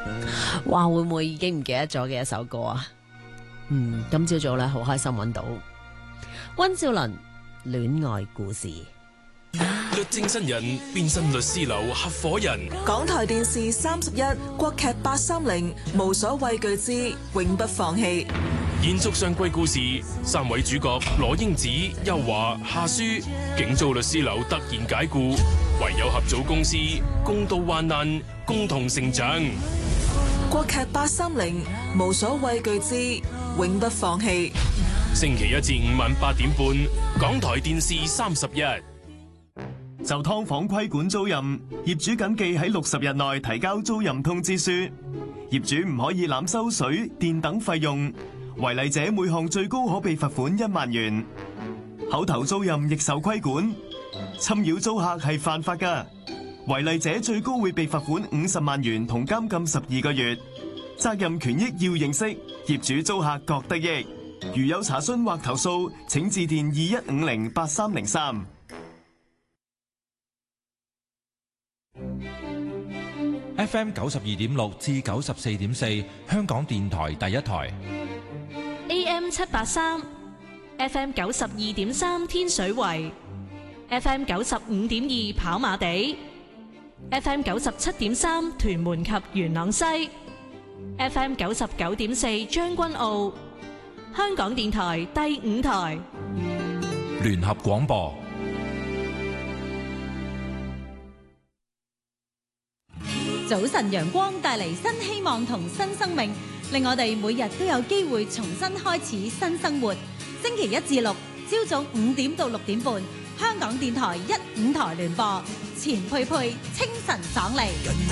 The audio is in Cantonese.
哇，會唔會已經唔記得咗嘅一首歌啊？今朝早咧好開心揾到溫兆倫戀愛故事。 律政新人變身律師樓合伙人。 港台電視31國劇830無所畏懼之永不放棄。 延續上季故事，三位主角羅英子、邱華、夏書，竟遭律師樓突然解雇，唯有合組公司，共度患難，共同成長。 國劇830無所畏懼之永不放棄。 星期一至五晚8點半，港台電視31。 就劏房規管租賃，業主謹記喺60日內提交租賃通知書。業主唔可以濫收水電等費用，違例者每項最高可被罰款1萬元。口頭租賃亦受規管，侵擾租客係犯法㗎。違例者最高會被罰款50萬元同監禁12個月。責任權益要認識，業主租客各得益。如有查詢或投訴，請致電21508303。 FM 92.6至94.4，香港電台第一台。 AM 783 ，FM 92.3天水圍，FM 95.2跑馬地，FM 97.3屯門及元朗西，FM 99.4將軍澳。香港電台第5台聯合廣播。 早晨陽光帶嚟新希望同新生命，令我哋每日都有機會重新開始新生活。星期1至6朝早5點到6點半，香港電台1、5台聯播，錢佩佩清晨爽利。